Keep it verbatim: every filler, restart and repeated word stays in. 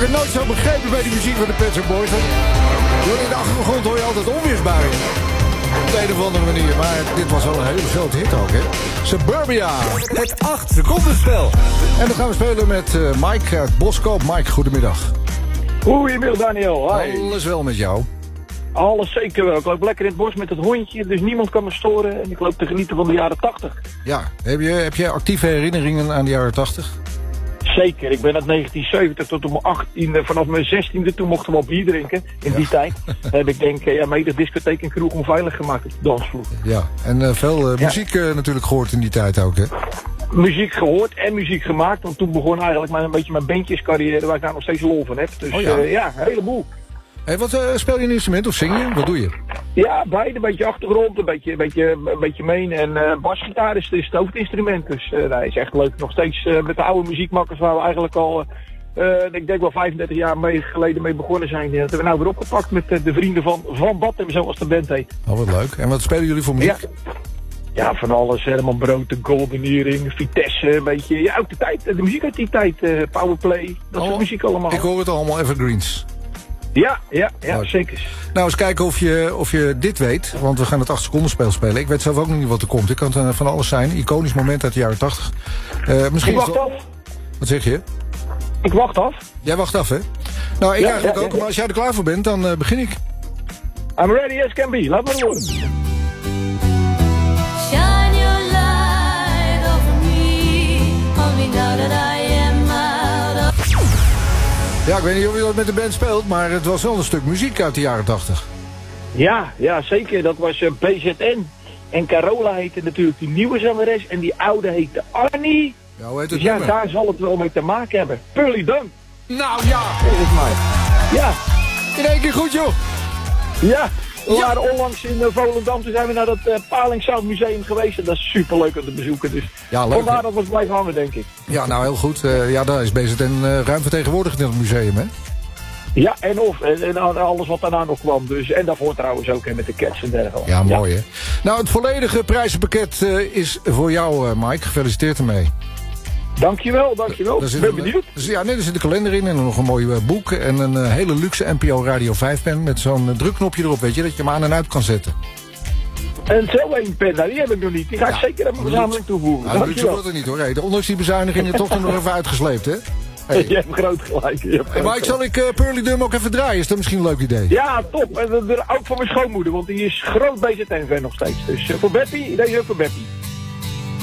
het nooit zo begrepen bij die muziek van de Pet Shop Boys. Want in de achtergrond hoor je altijd onweersbuien. Op de een of andere manier. Maar dit was wel een hele grote hit ook, hè. Suburbia. Het acht seconden spel. En dan gaan we spelen met uh, Mike uit Boskoop. Mike, goedemiddag. Goedemiddag Daniel. Hi. Alles wel met jou? Alles zeker wel. Ik loop lekker in het bos met het hondje, dus niemand kan me storen. En ik loop te genieten van de jaren tachtig. Ja, heb je, heb je actieve herinneringen aan de jaren tachtig? Zeker. Ik ben uit negentien zeventig tot mijn achttiende, vanaf mijn zestiende, toen mochten we al bier drinken. In ja. die tijd heb ik denk ja, mede discotheek en kroeg onveilig gemaakt op de dansvloer. Ja, en uh, veel uh, muziek ja. uh, natuurlijk gehoord in die tijd ook, hè? Muziek gehoord en muziek gemaakt. Want toen begon eigenlijk mijn, een beetje mijn bandjescarrière, waar ik daar nog steeds lol van heb. Dus oh ja. Uh, ja, een heleboel. Hey, wat uh, speel je een instrument of zing je? Wat doe je? Ja, beide. Een beetje achtergrond, een beetje, een beetje, een beetje meen. En uh, basgitaar is, is het hoofdinstrument. Dus uh, dat is echt leuk. Nog steeds uh, met de oude muziekmakkers waar we eigenlijk al, uh, ik denk wel vijfendertig jaar mee, geleden mee begonnen zijn. Dat hebben we nou weer opgepakt met uh, de vrienden van Van Batten, zoals de band heet. Oh, wat leuk. En wat spelen jullie voor muziek? Ja. Ja, van alles. Herman Brood, de Golden Earring, Vitesse, een beetje. Ja, ook de tijd. De muziek uit die tijd. Uh, Powerplay. Dat oh, soort muziek allemaal. Ik hoor het allemaal evergreens. Ja, ja, ja, oh. zeker. Nou, eens kijken of je, of je dit weet. Want we gaan het acht seconden spel spelen. Ik weet zelf ook nog niet wat er komt. Ik kan het van alles zijn. Iconisch moment uit de jaren tachtig. Uh, misschien ik wacht wel... af. Wat zeg je? Ik wacht af. Jij wacht af, hè? Nou, ik ja, eigenlijk ja, ook. ja. Maar als jij er klaar voor bent, dan uh, begin ik. I'm ready as can be. Laat me doen. Shine your light over me. On me now that I am out of... Ja, ik weet niet of je dat met de band speelt, maar het was wel een stuk muziek uit de jaren tachtig. Ja, ja, zeker. Dat was uh, B Z N. En Carola heette natuurlijk die nieuwe zangeres. En die oude heette Arnie. Ja, hoe heet het dus ja, nummer? daar zal het wel mee te maken hebben. Pearly Dun. Nou ja. Volgens mij. Ja. In één keer goed, joh. Ja. We ja. waren onlangs in uh, Volendam. Toen zijn we naar dat uh, Palingsound Museum geweest. En dat is superleuk om te bezoeken. Dus ja, leuk, vandaar hè? dat we het blijven hangen, denk ik. Ja, nou heel goed. Uh, ja, daar is B Z N uh, ruim vertegenwoordigd in het museum, hè? Ja, en of. En, en alles wat daarna nog kwam. Dus, en daarvoor trouwens ook, hè, met de cats en dergelijke. Ja, mooi, ja. Hè? Nou, het volledige prijzenpakket uh, is voor jou, uh, Mike. Gefeliciteerd ermee. Dankjewel, dankjewel. Ik ben benieuwd. Dus, ja, nee, er zit een kalender in en nog een mooi uh, boek. En een uh, hele luxe N P O Radio vijf pen met zo'n uh, drukknopje erop, weet je. Dat je hem aan en uit kan zetten. En zo één pen, nou, die heb ik nog niet. Die ga ik ja, zeker aan mijn verzameling toevoegen. Nou, luxe wordt er niet, hoor. Hey, ondanks die bezuinigingen toch er nog even uitgesleept, hè? Hey. Je hebt groot gelijk. Je hebt hey, maar ik zal ik uh, Pearly Dum ook even draaien. Is dat misschien een leuk idee? Ja, top. En uh, ook voor mijn schoonmoeder, want die is groot B Z N-fan nog steeds. Dus uh, voor Beppie, deze ook voor Beppie.